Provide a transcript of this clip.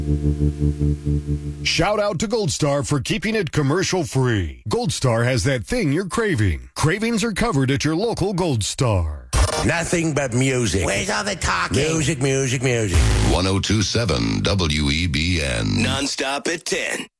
Shout out to Gold Star for keeping it commercial free. Gold Star has that thing you're craving. Cravings are covered at your local Gold Star. Nothing but music. Where's all the talking? Music, music, music. 1027 WEBN. Nonstop at 10.